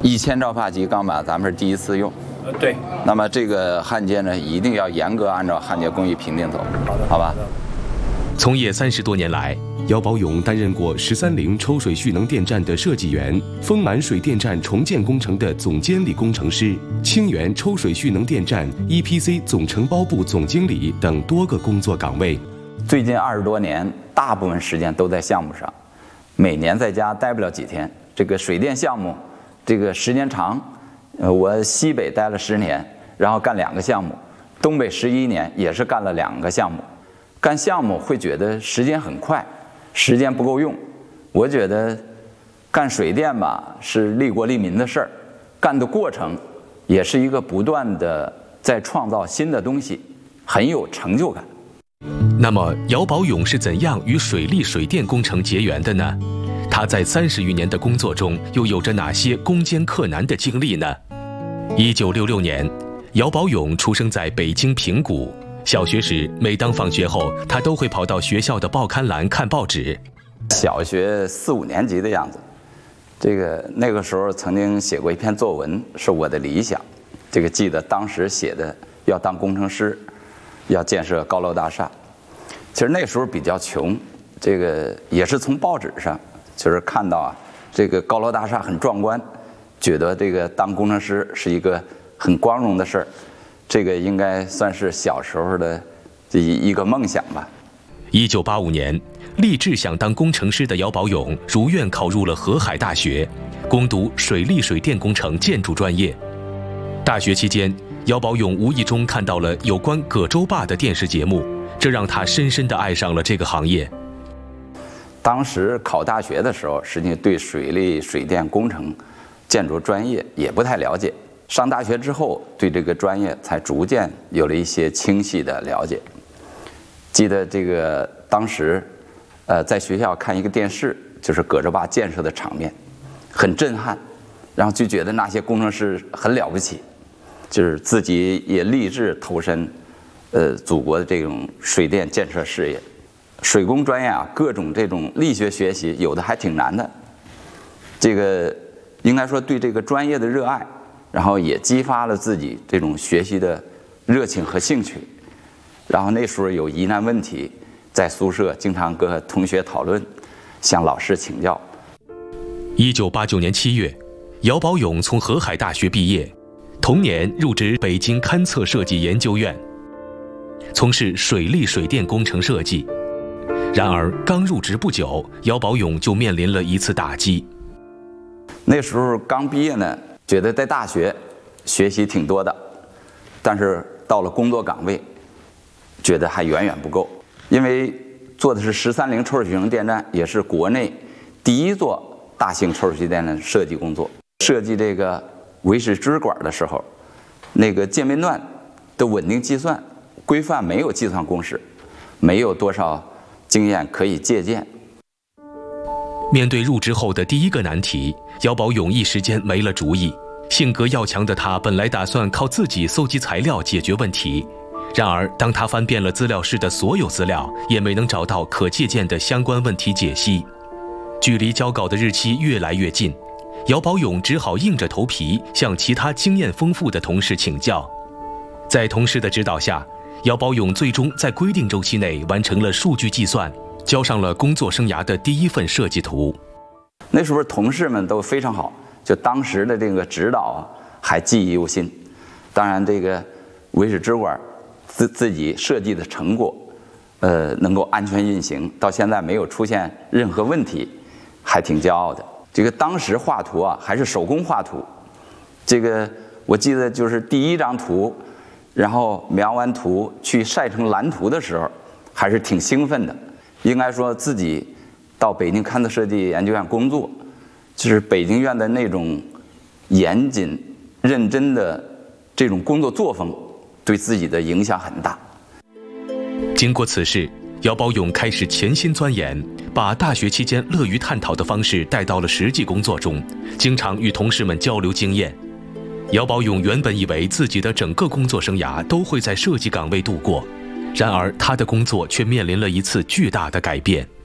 1000兆帕级钢板咱们是第一次用。 对。 那么这个焊接呢，一定要严格按照焊接工艺评定走。 好的， 好吧。 从业30多年来，姚宝勇担任过130抽水蓄能电站的设计员、丰满水电站重建工程的总监理工程师、清源抽水蓄能电站 EPC 总承包部总经理等多个工作岗位。 最近20多年，大部分时间都在项目上，每年在家待不了几天。这个水电项目，这个时间长，我西北待了10年，然后干2个项目，东北11年也是干了2个项目。干项目会觉得时间很快，时间不够用。我觉得干水电吧是利国利民的事儿，干的过程也是一个不断的在创造新的东西，很有成就感。 那么姚宝勇是怎样与水利水电工程结缘的呢？他在30余年的工作中又有着哪些攻坚克难的经历呢？1966年，姚宝勇出生在北京平谷。小学时，每当放学后，他都会跑到学校的报刊栏看报纸。 小学4、5年级的样子，那个时候曾经写过一篇作文，是我的理想。记得当时写的要当工程师，要建设高楼大厦。其实那时候比较穷，也是从报纸上就是看到啊，高楼大厦很壮观，觉得当工程师是一个很光荣的事儿。应该算是小时候的一个梦想吧。 1985年，立志想当工程师的姚宝勇如愿考入了河海大学，攻读水利水电工程建筑专业。大学期间，姚宝勇无意中看到了有关葛洲坝的电视节目，这让他深深地爱上了这个行业。 当时考大学的时候，实际上对水利水电工程建筑专业也不太了解。上大学之后，对这个专业才逐渐有了一些清晰的了解。记得当时，在学校看一个电视，就是葛洲坝建设的场面，很震撼，然后就觉得那些工程师很了不起，就是自己也立志投身，祖国的这种水电建设事业。水工专业啊，各种这种力学学习，有的还挺难的。应该说对这个专业的热爱。然后也激发了自己这种学习的热情和兴趣，然后那时候有疑难问题，在宿舍经常跟同学讨论，向老师请教。 1989年7月，姚宝勇从河海大学毕业，同年入职北京勘测设计研究院，从事水利水电工程设计。然而刚入职不久，姚宝勇就面临了一次打击。 那时候刚毕业呢，觉得在大学学习挺多的，但是到了工作岗位，觉得还远远不够。因为做的是130抽水蓄能电站，也是国内第一座大型抽水蓄电站设计工作。设计这个维氏支管的时候，渐变段的稳定计算规范没有计算公式，没有多少经验可以借鉴。 面对入职后的第一个难题，姚宝勇一时间没了主意。性格要强的他本来打算靠自己搜集材料解决问题，然而当他翻遍了资料室的所有资料，也没能找到可借鉴的相关问题解析。距离交稿的日期越来越近，姚宝勇只好硬着头皮向其他经验丰富的同事请教。在同事的指导下，姚宝勇最终在规定周期内完成了数据计算，交上了工作生涯的第一份设计图。 那时候同事们都非常好，就当时的指导啊，还记忆犹新。当然，维氏支管自己设计的成果，能够安全运行，到现在没有出现任何问题，还挺骄傲的。当时画图啊，还是手工画图。我记得就是第一张图，然后描完图去晒成蓝图的时候，还是挺兴奋的。应该说自己到北京勘测设计研究院工作，就是北京院的那种严谨认真的这种工作作风，对自己的影响很大。 经过此事，姚宝勇开始潜心钻研，把大学期间乐于探讨的方式带到了实际工作中，经常与同事们交流经验。姚宝勇原本以为自己的整个工作生涯都会在设计岗位度过，然而他的工作却面临了一次巨大的改变。